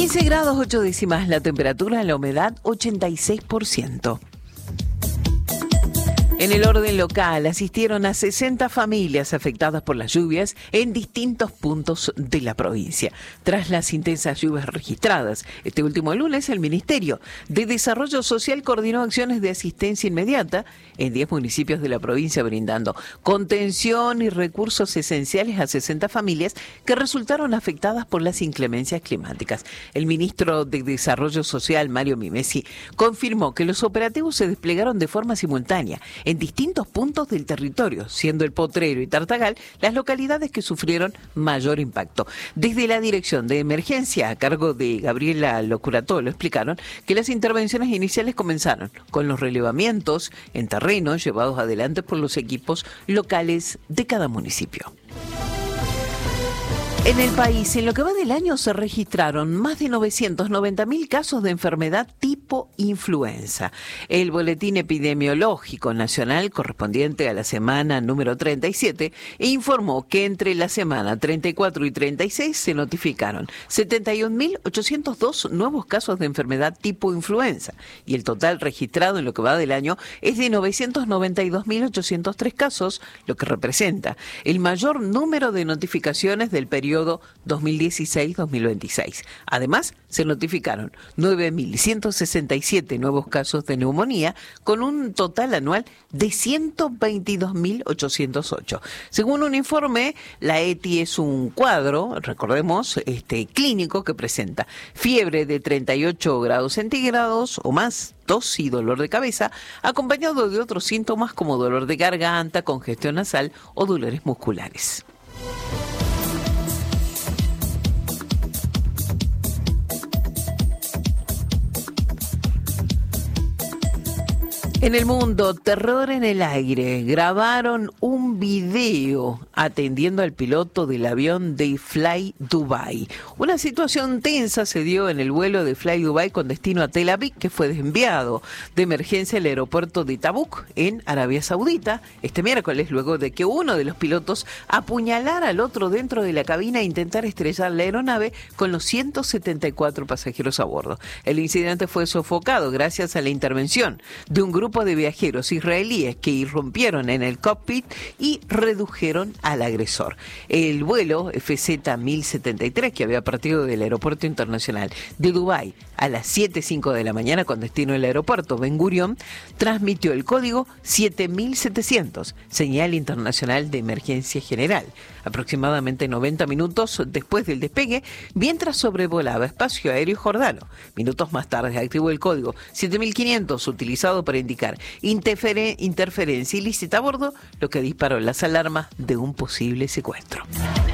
15 grados 8 décimas la temperatura, la humedad 86%. En el orden local, asistieron a 60 familias afectadas por las lluvias en distintos puntos de la provincia. Tras las intensas lluvias registradas este último lunes, el Ministerio de Desarrollo Social coordinó acciones de asistencia inmediata en 10 municipios de la provincia, brindando contención y recursos esenciales a 60 familias que resultaron afectadas por las inclemencias climáticas. El ministro de Desarrollo Social, Mario Mimesi, confirmó que los operativos se desplegaron de forma simultánea en distintos puntos del territorio, siendo El Potrero y Tartagal las localidades que sufrieron mayor impacto. Desde la Dirección de Emergencia, a cargo de Gabriela Locuratolo, explicaron que las intervenciones iniciales comenzaron con los relevamientos en terreno llevados adelante por los equipos locales de cada municipio. En el país, en lo que va del año, se registraron más de 990.000 casos de enfermedad tipo influenza. El Boletín Epidemiológico Nacional, correspondiente a la semana número 37, informó que entre la semana 34 y 36 se notificaron 71.802 nuevos casos de enfermedad tipo influenza, y el total registrado en lo que va del año es de 992.803 casos, lo que representa el mayor número de notificaciones del periodo 2016-2026. Además, se notificaron 9.167 nuevos casos de neumonía, con un total anual de 122.808. Según un informe, la ETI es un cuadro, recordemos, clínico que presenta fiebre de 38 grados centígrados o más, tos y dolor de cabeza, acompañado de otros síntomas como dolor de garganta, congestión nasal o dolores musculares. En el mundo, terror en el aire. Grabaron un video atendiendo al piloto del avión de Fly Dubai. Una situación tensa se dio en el vuelo de Fly Dubai con destino a Tel Aviv, que fue desviado de emergencia al aeropuerto de Tabuk, en Arabia Saudita, este miércoles, luego de que uno de los pilotos apuñalara al otro dentro de la cabina e intentara estrellar la aeronave con los 174 pasajeros a bordo. El incidente fue sofocado gracias a la intervención de un grupo de viajeros israelíes que irrumpieron en el cockpit y redujeron al agresor. El vuelo FZ-1073, que había partido del aeropuerto internacional de Dubái a las 7:05 de la mañana con destino al aeropuerto Ben Gurion, transmitió el código 7700, señal internacional de emergencia general, aproximadamente 90 minutos después del despegue, mientras sobrevolaba espacio aéreo jordano. Minutos más tarde activó el código 7500, utilizado para indicar interferencia ilícita a bordo, lo que disparó las alarmas de un posible secuestro.